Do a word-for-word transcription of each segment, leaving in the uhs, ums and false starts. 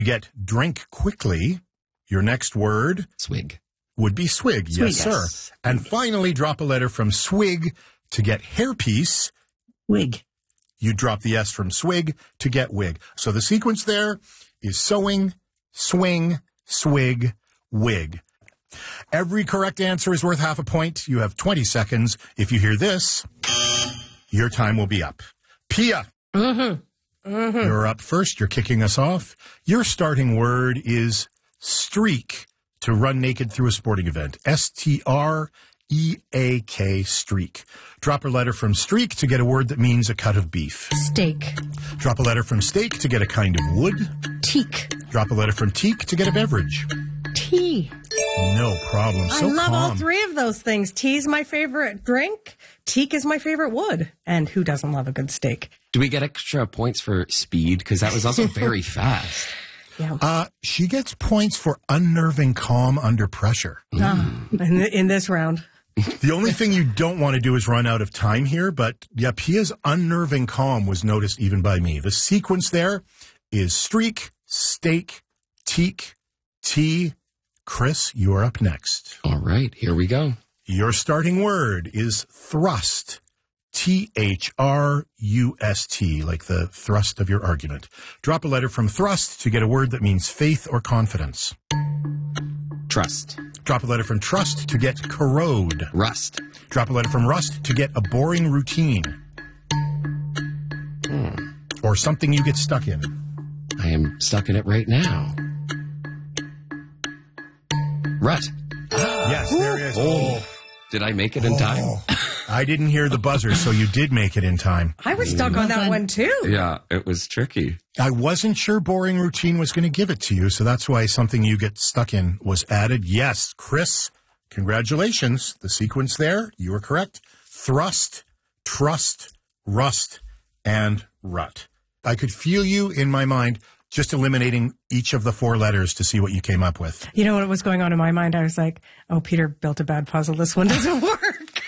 You get drink quickly. Your next word Swig. would be swig. Swig, Yes, sir. yes. And finally, drop a letter from swig to get hairpiece. Wig. You drop the S from swig to get wig. So the sequence there is sewing, swing, swig, wig. Every correct answer is worth half a point. You have twenty seconds. If you hear this, your time will be up. Pia, Mm-hmm. Mm-hmm. you're up first. You're kicking us off. Your starting word is streak, to run naked through a sporting event. S T R E A K, streak. Drop a letter from streak to get a word that means a cut of beef. Steak. Drop a letter from steak to get a kind of wood. Teak. Drop a letter from teak to get a beverage. Tea. No problem. So I love calm. all three of those things. Tea's my favorite drink. Teak is my favorite wood. And who doesn't love a good steak? Do we get extra points for speed? Because that was also very fast. Yeah. Uh, she gets points for unnerving calm under pressure. Ah, in, th- in this round. The only thing you don't want to do is run out of time here, but yeah, Pia's unnerving calm was noticed even by me. The sequence there is streak, steak, teak, tea. Chris, you're up next. All right, here we go. Your starting word is thrust. T H R U S T, like the thrust of your argument. Drop a letter from thrust to get a word that means faith or confidence. Trust. Drop a letter from trust to get corrode. Rust. Drop a letter from rust to get a boring routine. Hmm. Or something you get stuck in. I am stuck in it right now. Rut. Yes, there is. Oh. Did I make it in time? Oh. I didn't hear the buzzer, so you did make it in time. I was stuck on that one too. Yeah, it was tricky. I wasn't sure boring routine was going to give it to you, so that's why something you get stuck in was added. Yes, Chris, congratulations. The sequence there, you were correct. Thrust, trust, rust, and rut. I could feel you in my mind just eliminating each of the four letters to see what you came up with. You know what was going on in my mind? I was like, oh, Peter built a bad puzzle. This one doesn't work.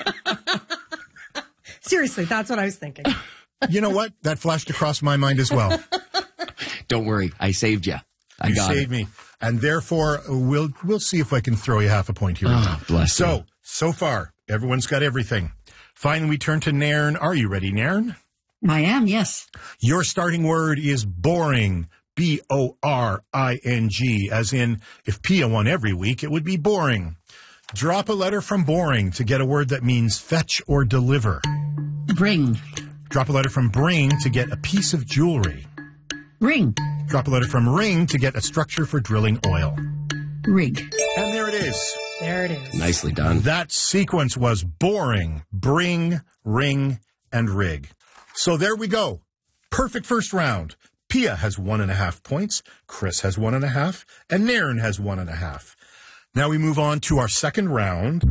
Seriously, that's what I was thinking. You know what? That flashed across my mind as well. Don't worry, I saved you. I you got saved it. me. And therefore, we'll we'll see if I can throw you half a point here. Oh, bless so, you. so far, everyone's got everything. Finally, we turn to Nairn. Are you ready, Nairn? I am, yes. Your starting word is boring. B O R I N G, as in, if Pia won every week, it would be boring. Drop a letter from boring to get a word that means fetch or deliver. Bring. Drop a letter from bring to get a piece of jewelry. Ring. Drop a letter from ring to get a structure for drilling oil. Rig. And there it is. There it is. Nicely done. That sequence was boring, bring, ring, and rig. So there we go. Perfect first round. Pia has one and a half points, Chris has one and a half, and Nairn has one and a half. Now we move on to our second round.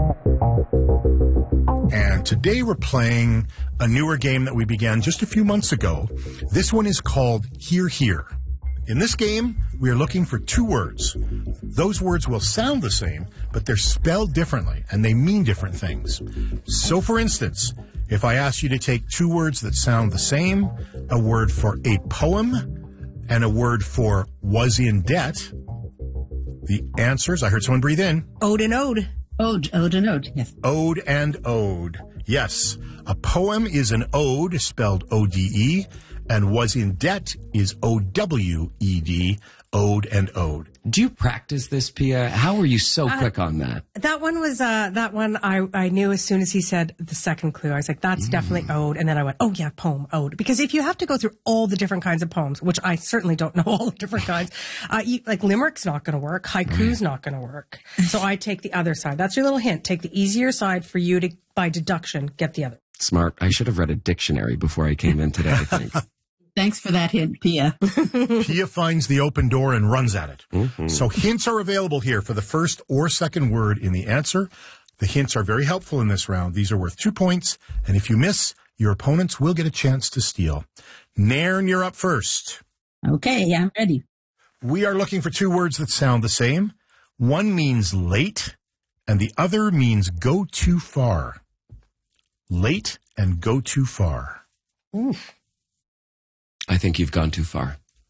And today we're playing a newer game that we began just a few months ago. This one is called Hear Hear. In this game, we are looking for two words. Those words will sound the same, but they're spelled differently, and they mean different things. So, for instance, if I ask you to take two words that sound the same, a word for a poem and a word for was in debt, the answers, I heard someone breathe in. Ode and ode. Ode, ode, and ode, yes. Ode and ode. Yes, a poem is an ode, spelled O D E, and was in debt is O W E D, ode and ode. Do you practice this, Pia? How were you so Uh, quick on that? That one was, uh, that one I, I knew as soon as he said the second clue. I was like, that's mm. definitely ode. And then I went, oh yeah, poem, ode. Because if you have to go through all the different kinds of poems, which I certainly don't know all the different kinds, uh, you, like limerick's not going to work. Haiku's not going to work. So I take the other side. That's your little hint. Take the easier side for you to, by deduction, get the other. Smart. I should have read a dictionary before I came in today, I think. Thanks for that hint, Pia. Pia finds the open door and runs at it. Mm-hmm. So hints are available here for the first or second word in the answer. The hints are very helpful in this round. These are worth two points. And if you miss, your opponents will get a chance to steal. Nairn, you're up first. Okay, I'm ready. We are looking for two words that sound the same. One means late, and the other means go too far. Late and go too far. Oof. I think you've gone too far.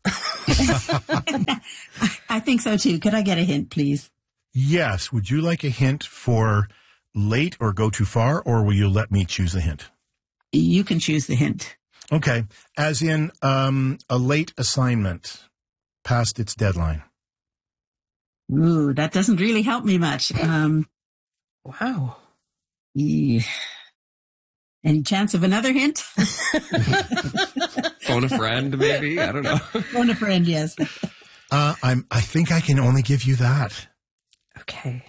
I think so too. Could I get a hint, please? Yes. Would you like a hint for late or go too far, or will you let me choose the hint? You can choose the hint. Okay. As in um, a late assignment past its deadline. Ooh, that doesn't really help me much. Um, Wow. yeah. Any chance of another hint? Phone a friend, maybe? I don't know. Phone a friend, yes. Uh, I'm, I think I can only give you that. Okay.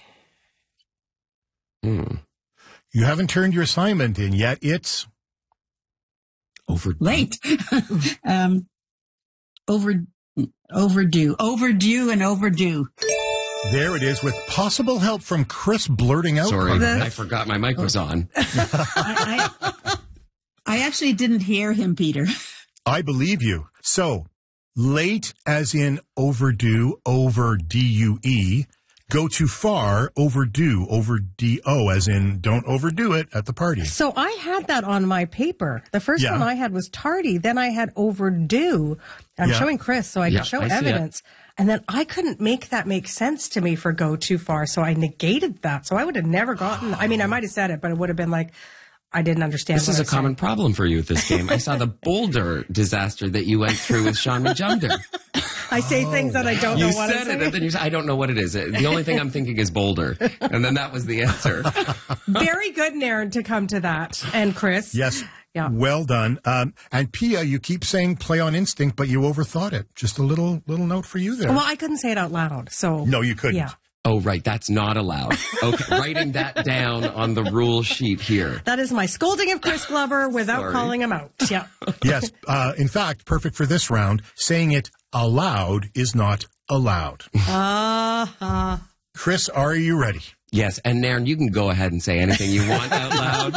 Hmm. You haven't turned your assignment in yet. It's Over Late. um, over, overdue. Overdue and overdue. there it is with possible help from Chris blurting out. Sorry, part of it. I forgot my mic was on. I, I, I actually didn't hear him, Peter. I believe you. So, late as in overdue, over D U E. Go too far, overdue, over D O, as in don't overdo it at the party. So I had that on my paper. The first Yeah. one I had was tardy. Then I had overdue. I'm Yeah. showing Chris so I Yeah, can show I see it. evidence. And then I couldn't make that make sense to me for go too far. So I negated that. So I would have never gotten, I mean, I might have said it, but it would have been like, I didn't understand. This what is I a was common saying. problem for you with this game. I saw the boulder disaster that you went through with Sean Majumder. I say things that I don't You know what said I'm it, and saying. then you said, I don't know what it is. The only thing I'm thinking is boulder. And then that was the answer. Very good, Naren, to come to that. And Chris. Yes. Yeah. Well done. Um, and Pia, you keep saying play on instinct, but you overthought it. Just a little little note for you there. Well, I couldn't say it out loud. So No, you couldn't. Yeah. Oh, right. That's not allowed. Okay. Writing that down on the rule sheet here. That is my scolding of Chris Glover without Sorry. calling him out. Yeah. Yes. Uh, in fact, perfect for this round. Saying it aloud is not allowed. Uh-huh. Chris, are you ready? Yes. And Nairn, you can go ahead and say anything you want out loud.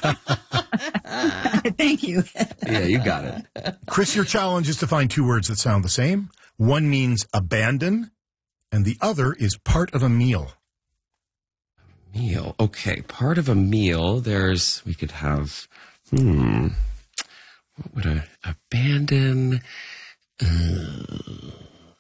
Thank you. Yeah, you got it. Chris, your challenge is to find two words that sound the same. One means abandon, and the other is part of a meal. Meal. Okay. Part of a meal. There's, we could have, hmm, what would I abandon? Uh,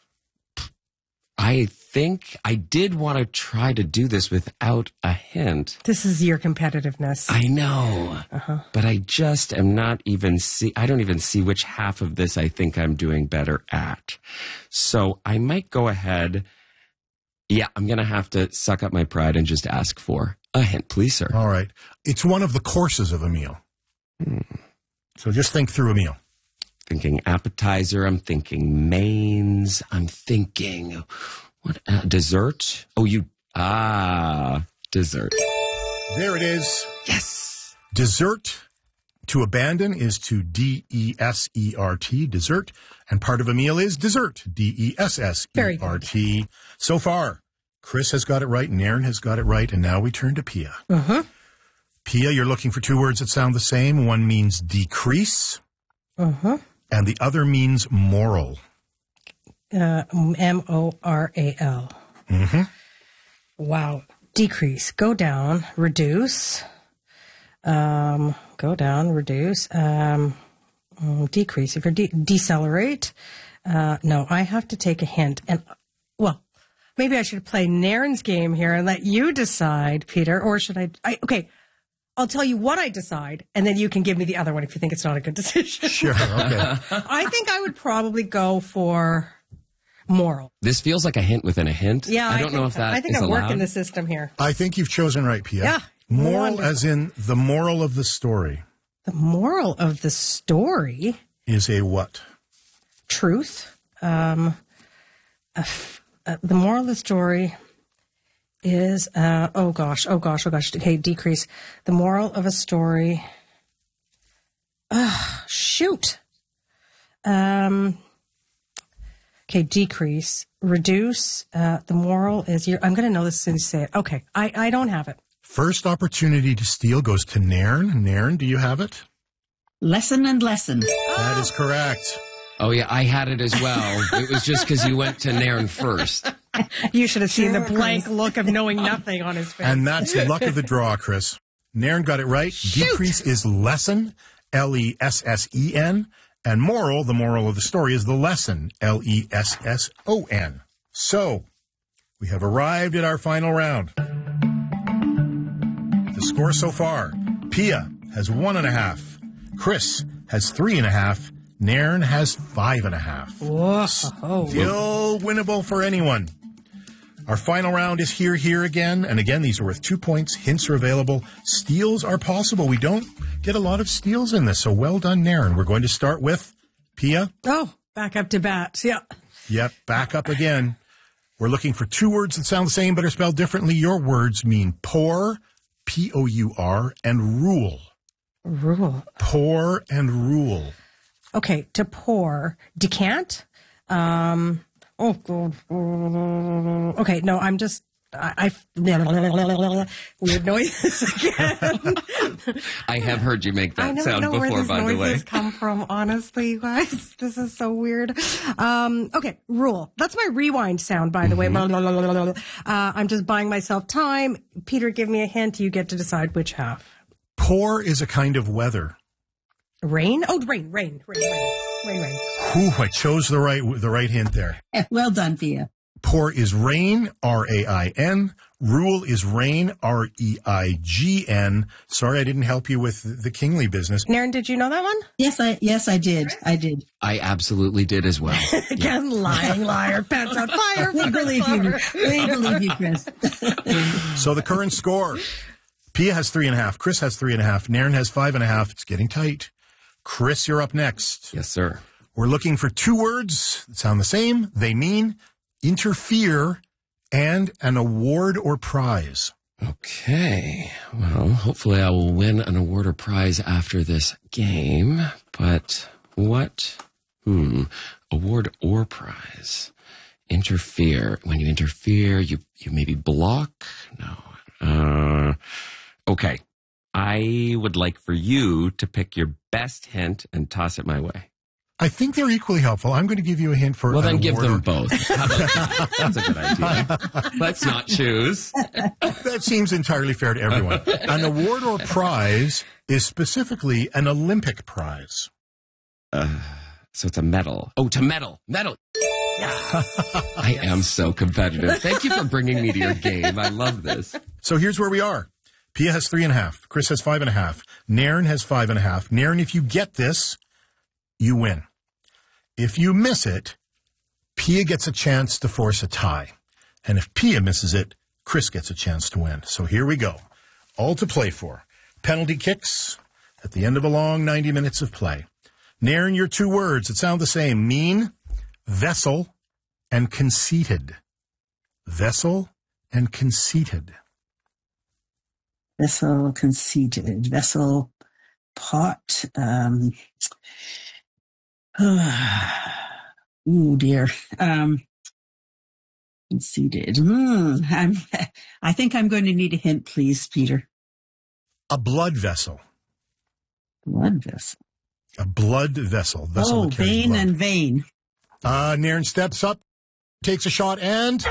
I think I did want to try to do this without a hint. This is your competitiveness. I know, Uh-huh. but I just am not even see, I don't even see which half of this I think I'm doing better at. So I might go ahead. Yeah, I'm going to have to suck up my pride and just ask for a hint, please, sir. All right. It's one of the courses of a meal. So just think through a meal. Thinking appetizer. I'm thinking mains. I'm thinking what uh, dessert? Oh, you ah dessert. There it is. Yes. Dessert. To abandon is to D E S E R T, dessert. And part of a meal is dessert, D E S S E R T. So far, Chris has got it right, Nairn has got it right, and now we turn to Pia. Uh-huh. Pia, you're looking for two words that sound the same. One means decrease, Uh-huh. and the other means moral. Uh, M O R A L. Mm-hmm. Wow. Decrease. Go down. Reduce. Um, go down. Reduce. Um, mm, decrease. If you're de- decelerate. Uh, no, I have to take a hint. And, well, maybe I should play Nairn's game here and let you decide, Peter, or should I? I okay. I'll tell you what I decide, and then you can give me the other one if you think it's not a good decision. Sure, okay. I think I would probably go for moral. This feels like a hint within a hint. Yeah, I don't think, know if that I think is I'm allowed. working the system here. I think you've chosen right, Pia. Yeah, Moral wonderful. as in the moral of the story The moral of the story, is a what? truth. Um, a f- uh, the moral of the story is, uh, oh gosh, oh gosh, oh gosh. Okay, decrease. The moral of a story. Ah, shoot. Um. Okay, decrease, reduce. Uh, the moral is. You're, I'm going to know this as soon as you say it. Okay, I I don't have it. First opportunity to steal goes to Nairn. Nairn, do you have it? Lesson and lesson. That is correct. Oh yeah, I had it as well. It was just because you went to Nairn first. You should have seen the Sure, blank Chris. look of knowing nothing on his face. And that's luck of the draw, Chris. Nairn got it right. Decrease is lesson, L E S S E N, And moral, the moral of the story is the lesson, L E S S O N. So, we have arrived at our final round. The score so far, Pia has one and a half. Chris has three and a half. Nairn has five and a half. Whoa. Still winnable for anyone. Our final round is here, here again. And again, these are worth two points. Hints are available. Steals are possible. We don't get a lot of steals in this. So well done, Nairn. We're going to start with Pia. Oh, back up to bat. Yeah. Yep, back up again. We're looking for two words that sound the same but are spelled differently. Your words mean pour, P O U R, and rule. Rule. Pour and rule. Okay, to pour. Decant. Um, oh, God. Okay, no, I'm just, I, I weird noises again. I have heard you make I that don't sound know where before, these by the way. noises come from, honestly, you guys. This is so weird. Um, okay, rule. That's my rewind sound, by the way. Blah, blah, blah, blah, blah. Uh, I'm just buying myself time. Peter, give me a hint. You get to decide which half. Pour is a kind of weather. Rain? Oh, rain, rain, rain, rain, rain, rain. Whew, I chose the right the right hint there. Well done, Pia. Pour is rain, R A I N. Rule is rain, R E I G N. Sorry I didn't help you with the Kingly business. Naren, did you know that one? Yes, I yes I did. I did. I absolutely did as well. Again, lying liar, pants on fire. We believe you. We believe you, Chris. So the current score. Pia has three and a half. Chris has three and a half. Nairn has five and a half. It's getting tight. Chris, you're up next. Yes, sir. We're looking for two words that sound the same. They mean interfere and an award or prize. Okay. Well, hopefully I will win an award or prize after this game. But what? Hmm. Award or prize. Interfere. When you interfere, you, you maybe block? No. Uh, okay. I would like for you to pick your best hint and toss it my way. I think they're equally helpful. I'm going to give you a hint for Well, an then give award them or- both. How about that? That's a good idea. Let's not choose. That seems entirely fair to everyone. An award or prize is specifically an Olympic prize. Uh, so it's a medal. Oh, to medal. Medal. I am so competitive. Thank you for bringing me to your game. I love this. So here's where we are. Pia has three and a half. Chris has five and a half. Nairn has five and a half. Nairn, if you get this, you win. If you miss it, Pia gets a chance to force a tie. And if Pia misses it, Chris gets a chance to win. So here we go. All to play for. Penalty kicks at the end of a long ninety minutes of play. Nairn, your two words that sound the same. Mean, vessel, and conceited. Vessel and conceited. Vessel conceited. Vessel pot. Um, oh dear. Um, conceited. Hmm. I'm, I think I'm going to need a hint, please, Peter. A blood vessel. Blood vessel. A blood vessel. Vessel Oh, that carries vein blood. and vein. Uh, Nairn steps up, takes a shot, and...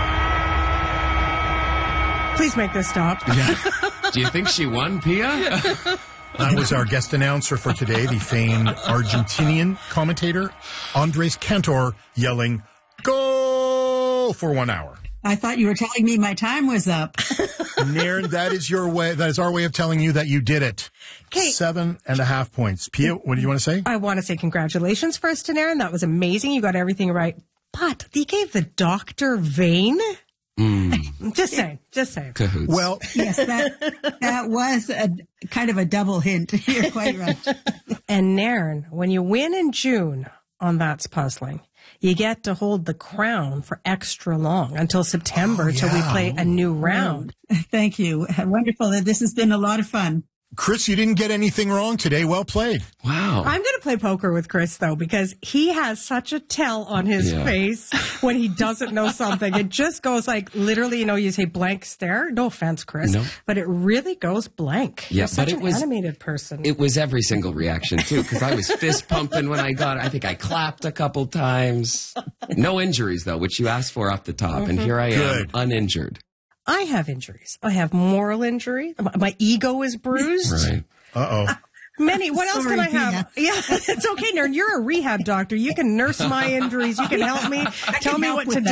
Please make this stop. Do you think she won, Pia? That was our guest announcer for today, the famed Argentinian commentator, Andres Cantor, yelling, "Go!" for one hour. I thought you were telling me my time was up. Nairn, that is your way, that is our way of telling you that you did it. Okay. Seven and a half points. Pia, what do you want to say? I want to say congratulations first to Naren. That was amazing. You got everything right. But they gave the doctor vein? Mm, Just saying. Just saying. cahoots. Well, Yes, that that was a kind of a double hint. You're quite right. And Naren, when you win in June on That's Puzzling, you get to hold the crown for extra long until September Oh, till we yeah. play a new round. Thank you. Wonderful. This has been a lot of fun. Chris, you didn't get anything wrong today. Well played. wow. I'm going to play poker with Chris, though, because he has such a tell on his Yeah. face when he doesn't know something. It just goes like literally, you know, you say blank stare. No offense, Chris, No. but it really goes blank. Yeah, You're such but it an was- animated person. It was every single reaction, too, because I was fist pumping when I got it. I think I clapped a couple times. No injuries, though, which you asked for off the top. And here I am, Good. uninjured. I have injuries. I have moral injury. My my ego is bruised. Right. Uh-oh. Many. What else Sorry, can I have? Tina. Yeah, it's okay, Nern. You're a rehab doctor. You can nurse my injuries. You can help me. Tell can me help what with to that.